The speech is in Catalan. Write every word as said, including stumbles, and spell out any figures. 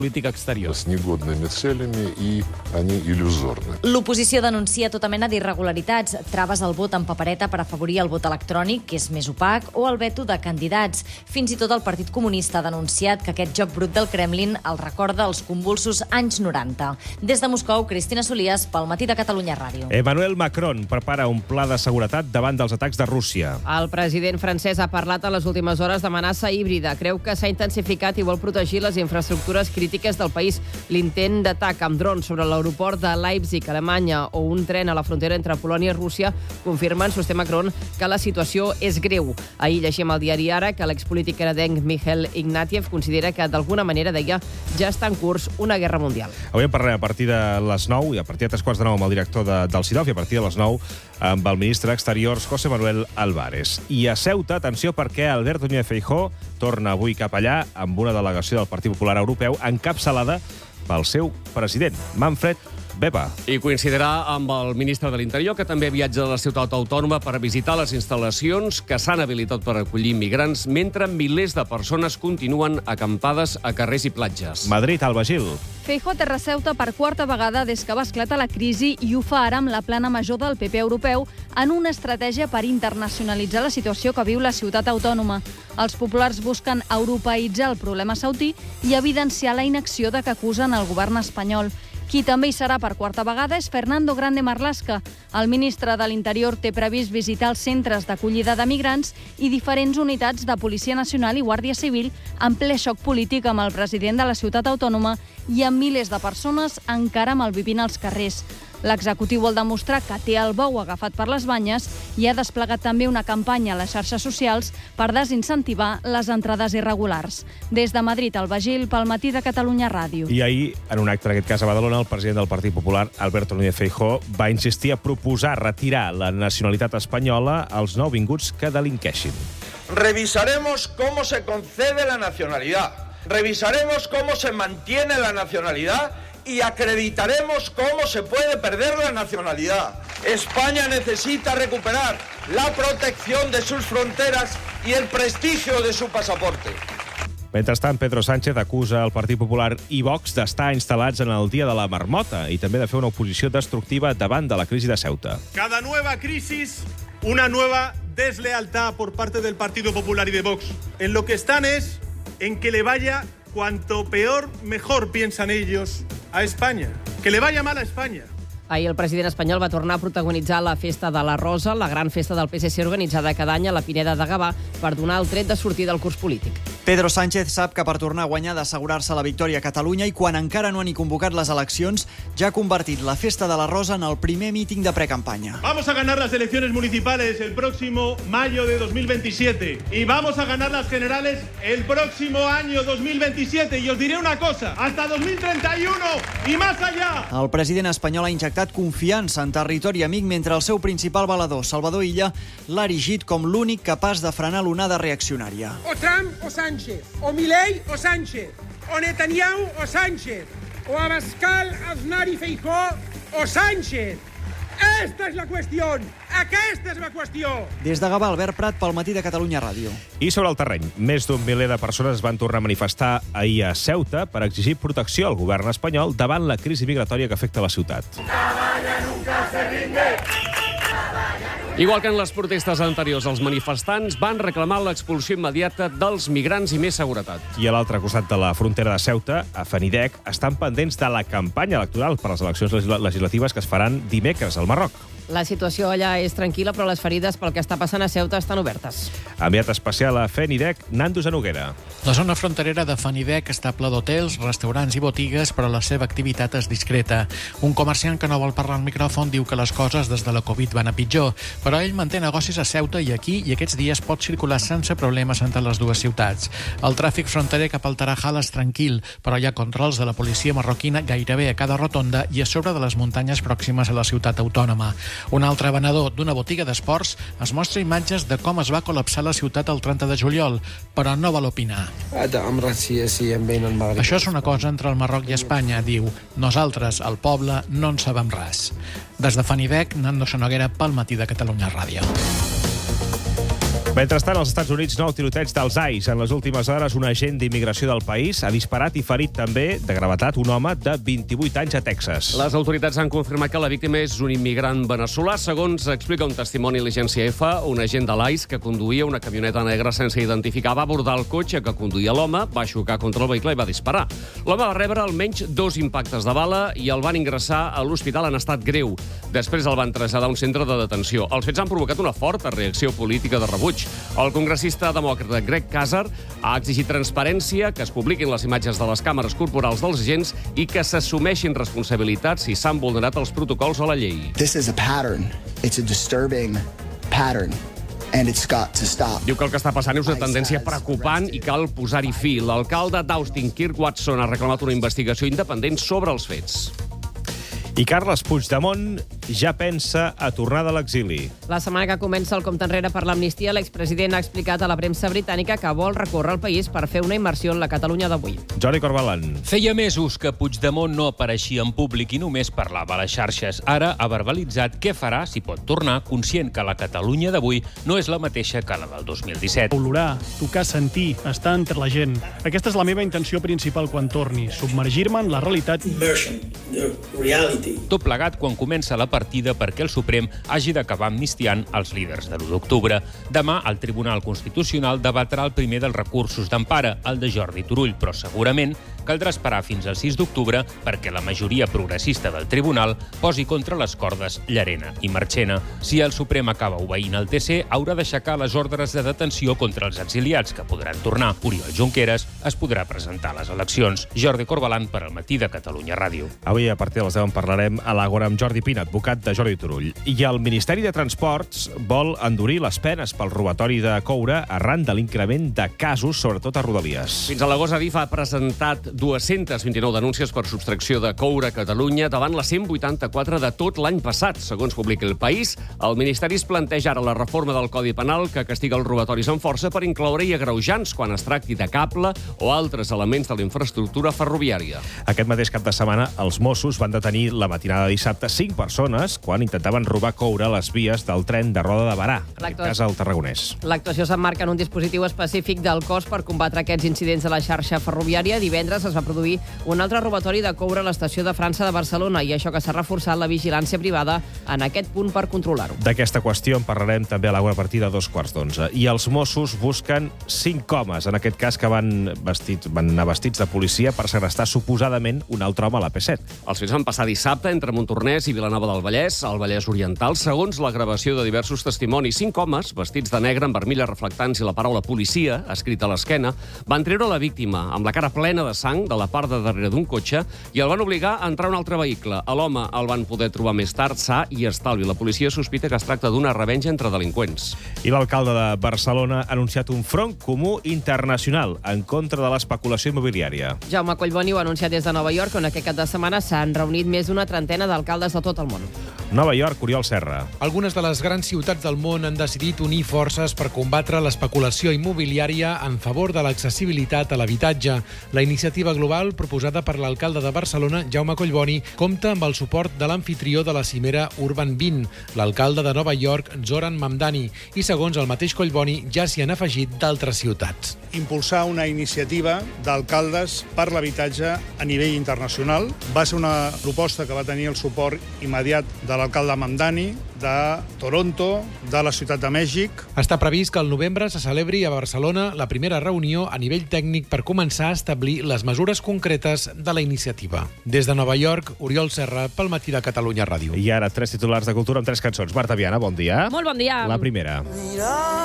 política exterior. С негодными целями, и они иллюзорны. L'oposició denuncia tota mena d'irregularitats, traves al vot en papereta per afavorir el vot electrònic, que és més opac, o el veto de candidats. Fins i tot el Partit Comunista ha denunciat que aquest joc brut del Kremlin el recorda als convulsos anys noranta. Des de Moscou, Cristina Solías, pel Matí de Catalunya Ràdio. Emmanuel Macron prepara un pla de seguretat davant dels atacs de Rússia. El president francès ha parlat en les últimes hores d'amenaça híbrida. Creu que s'ha intensificat i vol protegir les infraestructures crítiques del país. L'intent d'atac amb drons sobre l'aeroport de Leipzig, Alemanya, o un tren a la frontera entre Polònia i Rússia confirmen, sosté Macron, que la situació és greu. Ahir llegim al diari Ara que l'expolític canadenc Mikhail Ignatieff considera que, d'alguna manera, deia, ja està en curs una guerra mundial. Avui en parlarem a partir de les nou i a partir de tres quarts de nou amb el director de, del C I D O F i a partir de les nou amb el ministre d'Exteriors, José Manuel Álvarez. I a Ceuta, atenció, perquè Alberto Núñez Feijóo torna avui cap allà amb una delegació del Partit Popular Europeu encapçalada pel seu president, Manfred Weber. I coincidirà amb el ministre de l'Interior, que també viatja a la ciutat autònoma per visitar les instal·lacions que s'han habilitat per acollir immigrants, mentre milers de persones continuen acampades a carrers i platges. Madrid, Alba Gil. Feijóo aterra a Ceuta per quarta vegada des que va esclatar la crisi i ho fa ara amb la plana major del P P europeu en una estratègia per internacionalitzar la situació que viu la ciutat autònoma. Els populars busquen europeïtzar el problema sautí i evidenciar la inacció de que acusen el govern espanyol. Qui també hi serà per quarta vegada és Fernando Grande Marlaska. El ministre de l'Interior té previst visitar els centres d'acollida de migrants i diferents unitats de Policia Nacional i Guàrdia Civil en ple xoc polític amb el president de la ciutat autònoma i amb milers de persones encara malvivint als carrers. L'executiu vol demostrar que té el bou agafat per les banyes i ha desplegat també una campanya a les xarxes socials per desincentivar les entrades irregulars. Des de Madrid, Alba Gil, pel Matí de Catalunya Ràdio. I ahir, en un acte, en aquest cas a Badalona, el president del Partit Popular, Alberto Núñez Feijóo, va insistir a proposar retirar la nacionalitat espanyola als nouvinguts que delinqueixin. Revisaremos cómo se concede la nacionalidad. Revisaremos cómo se mantiene la nacionalidad y acreditaremos cómo se puede perder la nacionalidad. España necesita recuperar la protección de sus fronteras y el prestigio de su pasaporte. Mentrestant, Pedro Sánchez acusa el Partit Popular i Vox d'estar instal·lats en el dia de la marmota i també de fer una oposició destructiva davant de la crisi de Ceuta. Cada nueva crisis, una nueva deslealtad por parte del Partido Popular y de Vox. En lo que están es en que le vaya cuanto peor, mejor, piensan ellos, a España. Que le vaya mal a España. Ahir el president espanyol va tornar a protagonitzar la Festa de la Rosa, la gran festa del P S C organitzada cada any a la Pineda de Gavà per donar el tret de sortida al curs polític. Pedro Sánchez sap que per tornar a guanyar ha d'assegurar-se la victòria a Catalunya i quan encara no han ni convocat les eleccions ja ha convertit la Festa de la Rosa en el primer míting de precampanya. Vamos a ganar las elecciones municipales el próximo mayo de dos mil veintisiete y vamos a ganar las generales el próximo año dos mil veintisiete y os diré una cosa, hasta dos mil treinta y uno y más allá. El president espanyol ha injectat confiança en territori amic mentre el seu principal valedor, Salvador Illa, l'ha erigit com l'únic capaç de frenar l'onada reaccionària. O Trump o Sánchez, o Milei o Sánchez, o Netanyahu o Sánchez, o Abascal, Aznar y Feijóo o Sánchez. Esta és la qüestió! Aquesta és la qüestió! Des de Gavà, Albert Prat, pel Matí de Catalunya Ràdio. I sobre el terreny, més d'un miler de persones es van tornar a manifestar ahir a Ceuta per exigir protecció al govern espanyol davant la crisi migratòria que afecta la ciutat. Igual que en les protestes anteriors, els manifestants van reclamar l'expulsió immediata dels migrants i més seguretat. I a l'altre costat de la frontera de Ceuta, a Fenidec, estan pendents de la campanya electoral per a les eleccions legislatives que es faran dimecres al Marroc. La situació allà és tranquil·la, però les ferides pel que està passant a Ceuta estan obertes. Enviat especial a Fenidec, Nando Zanoguera. La zona fronterera de Fenidec està ple d'hotels, restaurants i botigues, però la seva activitat és discreta. Un comerciant que no vol parlar al micròfon diu que les coses des de la Covid van a pitjor, però ell manté negocis a Ceuta i aquí i aquests dies pot circular sense problemes entre les dues ciutats. El tràfic fronterer cap al Tarajal és tranquil, però hi ha controls de la policia marroquina gairebé a cada rotonda i a sobre de les muntanyes pròximes a la ciutat autònoma. Un altre venedor d'una botiga d'esports es mostra imatges de com es va col·lapsar la ciutat el trenta de juliol, però no vol opinar. Això és una cosa entre el Marroc i Espanya, diu. Nosaltres, el poble, no en sabem res. Des de Fenidec, Nando Zanoguera pel Matí de Catalunya Ràdio. Mentrestant, als Estats Units, nou tiroteig dels A I S. En les últimes hores, un agent d'immigració del país ha disparat i ferit també, de gravetat, un home de vint-i-vuit anys a Texas. Les autoritats han confirmat que la víctima és un immigrant veneçolà. Segons explica un testimoni a l'agència F, un agent de l'A I S que conduïa una camioneta negra sense identificar va abordar el cotxe que conduïa l'home, va xocar contra el vehicle i va disparar. L'home va rebre almenys dos impactes de bala i el van ingressar a l'hospital en estat greu. Després el van traslladar a un centre de detenció. Els fets han provocat una forta reacció política de rebuig. El congressista demòcrata Greg Casar ha exigit transparència, que es publiquin les imatges de les càmeres corporals dels agents i que s'assumeixin responsabilitats si s'han vulnerat els protocols o la llei. This is a pattern. It's a disturbing pattern. And it's got to stop. Diu que el que està passant és una tendència preocupant i cal posar-hi fi. L'alcalde d'Austin, Kirk Watson, ha reclamat una investigació independent sobre els fets. I Carles Puigdemont ja pensa a tornar de l'exili. La setmana que comença el compte enrere per l'amnistia, l'expresident ha explicat a la premsa britànica que vol recórrer el país per fer una immersió en la Catalunya d'avui. Jordi Corbalan. Feia mesos que Puigdemont no apareixia en públic i només parlava a les xarxes. Ara ha verbalitzat què farà si pot tornar, conscient que la Catalunya d'avui no és la mateixa que la del dos mil disset. Olorar, tocar, sentir, estar entre la gent. Aquesta és la meva intenció principal quan torni, submergir-me en la realitat. Immersion, the reality. Tot plegat quan comença la partida perquè el Suprem hagi d'acabar amnistiant els líders de l'u d'octubre. Demà el Tribunal Constitucional debatrà el primer dels recursos d'empara, el de Jordi Turull, però segurament caldrà esperar fins al sis d'octubre perquè la majoria progressista del Tribunal posi contra les cordes Llarena i Marchena. Si el Suprem acaba obeint el T C, haurà d'aixecar les ordres de detenció contra els exiliats que podran tornar. Oriol Junqueras es podrà presentar a les eleccions. Jordi Corbalan per al Matí de Catalunya Ràdio. Avui a partir de les deu en parlarem a l'Àgora amb Jordi Pina, advocat de Jordi Turull. I el Ministeri de Transports vol endurir les penes pel robatori de coure arran de l'increment de casos, sobretot a Rodalies. Fins a l'agost, Adif ha presentat dues-centes vint-i-nou denúncies per subtracció de coure a Catalunya davant les cent vuitanta-quatre de tot l'any passat. Segons publica El País, el Ministeri es planteja ara la reforma del Codi Penal que castiga els robatoris amb força per incloure-hi agreujants quan es tracti de cable o altres elements de la infraestructura ferroviària. Aquest mateix cap de setmana, els Mossos van detenir la matinada de dissabte cinc persones quan intentaven robar coure a les vies del tren de Roda de Barà, en aquest cas al Tarragonès. L'actuació s'emmarca en un dispositiu específic del cos per combatre aquests incidents de la xarxa ferroviària. Divendres es va produir un altre robatori de coure a l'estació de França de Barcelona i això que s'ha reforçat la vigilància privada en aquest punt per controlar-ho. D'aquesta qüestió en parlarem també a l'Àgora a partir de dos quarts d'onze. I els Mossos busquen cinc homes, en aquest cas que van, vestits, van anar vestits de policia per segrestar suposadament un altre home a la P set. Els fets van passar dissabte entre Montornès i Vilanova del Vallès, al Vallès Oriental, segons la gravació de diversos testimonis. Cinc homes, vestits de negre amb armilles reflectants i la paraula policia, escrita a l'esquena, van treure la víctima amb la cara plena de sang de la part de darrere d'un cotxe i el van obligar a entrar a un altre vehicle. A l'home el van poder trobar més tard sa i estalvi. La policia sospita que es tracta d'una revenja entre delinqüents. I l'alcalde de Barcelona ha anunciat un front comú internacional en contra de l'especulació immobiliària. Jaume Collboni ho ha anunciat des de Nova York, on aquest cap de setmana s'han reunit més d'una trentena d'alcaldes de tot el món. Nova York, Oriol Serra. Algunes de les grans ciutats del món han decidit unir forces per combatre l'especulació immobiliària en favor de l'accessibilitat a l'habitatge. La iniciativa global, proposada per l'alcalde de Barcelona, Jaume Collboni, compta amb el suport de l'amfitrió de la cimera Urban vint, l'alcalde de Nova York, Zoran Mamdani, i segons el mateix Collboni ja s'hi han afegit d'altres ciutats. Impulsar una iniciativa d'alcaldes per l'habitatge a nivell internacional. Va ser una proposta que va tenir el suport immediat de l'alcalde Mamdani, de Toronto, de la Ciutat de Mèxic. Està previst que al novembre se celebri a Barcelona la primera reunió a nivell tècnic per començar a establir les mesures concretes de la iniciativa. Des de Nova York, Oriol Serra, pel Matí de Catalunya Ràdio. I ara tres titulars de cultura amb tres cançons. Marta Viana, bon dia. Molt bon dia. La primera.